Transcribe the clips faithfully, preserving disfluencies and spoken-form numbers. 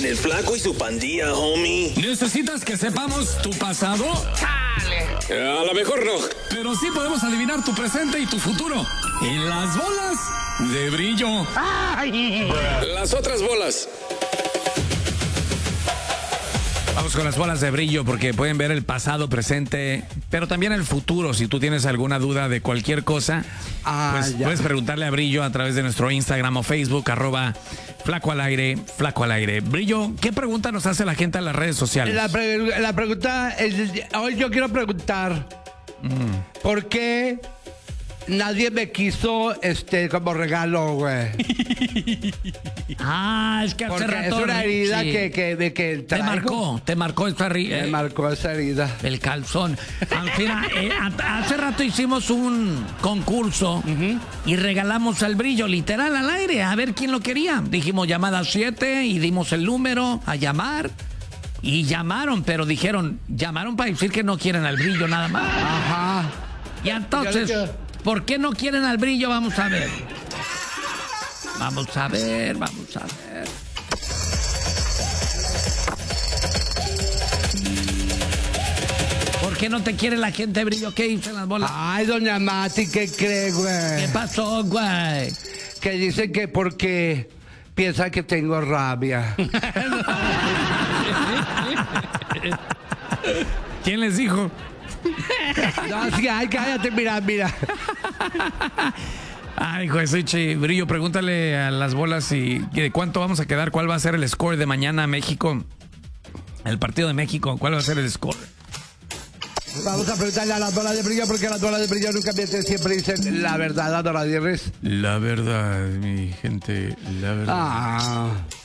En el Flaco y su Pandilla, homie. ¿Necesitas que sepamos tu pasado? ¡Chale! A lo mejor no. Pero sí podemos adivinar tu presente y tu futuro. En las bolas de brillo. ¡Ay! Las otras bolas. Vamos con las bolas de brillo porque pueden ver el pasado, presente, pero también el futuro. Si tú tienes alguna duda de cualquier cosa, ah, pues ya. puedes preguntarle a Brillo a través de nuestro Instagram o Facebook, arroba Flaco al aire, Flaco al aire. Brillo, ¿qué pregunta nos hace la gente en las redes sociales? La, pre la pregunta, es, hoy yo quiero preguntar, mm. ¿por qué nadie me quiso este como regalo, güey? Ah, es que hace Porque rato... es una herida sí. que, que, que Te marcó, te marcó esta herida. Me marcó esa herida. El calzón. Alfina, eh, hace rato hicimos un concurso uh-huh. y regalamos al Brillo, literal, al aire, a ver quién lo quería. Dijimos llamada siete y dimos el número a llamar. Y llamaron, pero dijeron, llamaron para decir que no quieren al Brillo nada más. Ajá. Y entonces, ¿por qué no quieren al Brillo? Vamos a ver. Vamos a ver, vamos a ver. ¿Por qué no te quiere la gente, Brillo? ¿Qué dicen las bolas? Ay, doña Mati, ¿qué cree, güey? ¿Qué pasó, güey? Que dicen que porque piensa que tengo rabia. ¿Quién les dijo? No, sí, ay, cállate, mira, mira. Ay, Josuchi, Brillo, pregúntale a las bolas y de cuánto vamos a quedar, cuál va a ser el score de mañana a México, el partido de México, cuál va a ser el score. Vamos a preguntarle a las bolas de Brillo porque las bolas de Brillo nunca mienten, siempre dicen la verdad, Adora Dierres. La verdad, mi gente, la verdad. Ah.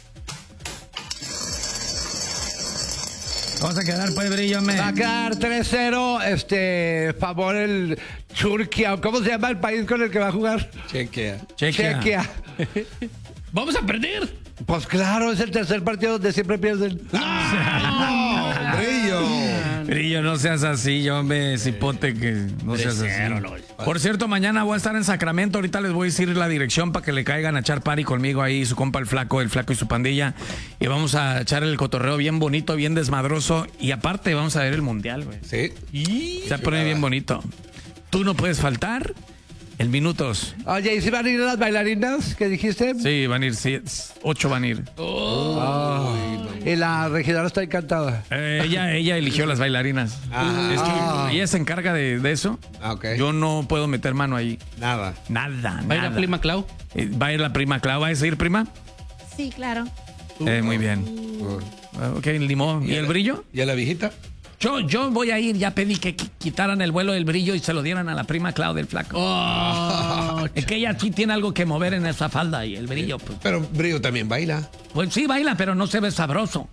Vamos a quedar, pues, Brillo, me. Va a quedar tres cero, este, favor el Turquía. ¿Cómo se llama el país con el que va a jugar? Chequia. Chequia. Chequia. ¿Vamos a perder? Pues claro, es el tercer partido donde siempre pierden. ¡No! ¡Brillo! Brillo, no seas así, yo me cipote que no seas así. Por cierto, mañana voy a estar en Sacramento. Ahorita les voy a decir la dirección para que le caigan a echar party conmigo ahí, su compa el Flaco, el Flaco y su pandilla. Y vamos a echar el cotorreo bien bonito, bien desmadroso. Y aparte vamos a ver el mundial, güey. Sí. Y se pone bien bonito. Tú no puedes faltar en minutos. Oye, ¿y si van a ir las bailarinas que dijiste? Sí, van a ir, sí, ocho van a ir. Oh. Oh. Y la regidora está encantada. Eh, ella, ella eligió las bailarinas. Ah. Es que ah. ella se encarga de, de eso. Ah, okay. Yo no puedo meter mano ahí. Nada. Nada, ¿Va a ir la prima Clau? Eh, ¿Va a ir la prima Clau? ¿Va a ir prima? Sí, claro. Eh, muy bien. Uh. Ok, limón. ¿Y, ¿Y el Brillo? ¿Y a la viejita? Yo, yo voy a ir, ya pedí que quitaran el vuelo del Brillo y se lo dieran a la prima Clau del Flaco. Oh, es que ella sí tiene algo que mover en esa falda y el Brillo. Pues. Pero Brillo también baila. Pues sí, baila, pero no se ve sabroso.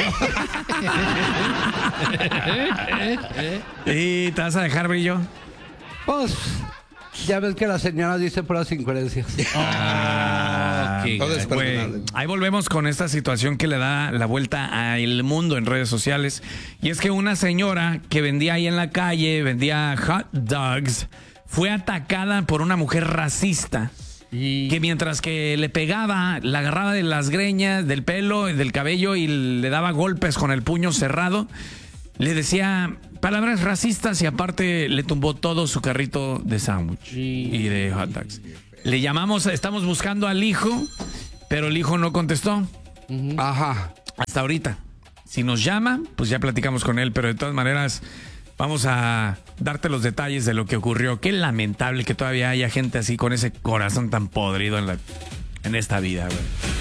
¿Y te vas a dejar, Brillo? Pues, ya ves que la señora dice puras incoherencias. Ah, okay. Todo es perdonable. Ahí volvemos con esta situación que le da la vuelta al mundo en redes sociales. Y es que una señora que vendía ahí en la calle, vendía hot dogs, fue atacada por una mujer racista. Y... que mientras que le pegaba, la agarraba de las greñas, del pelo, del cabello y le daba golpes con el puño cerrado, le decía palabras racistas y aparte le tumbó todo su carrito de sándwich y de hot dogs. Le llamamos, estamos buscando al hijo, pero el hijo no contestó. Uh-huh. Ajá. Hasta ahorita. Si nos llama, pues ya platicamos con él, pero de todas maneras vamos a darte los detalles de lo que ocurrió. Qué lamentable que todavía haya gente así con ese corazón tan podrido en, la, en esta vida, güey.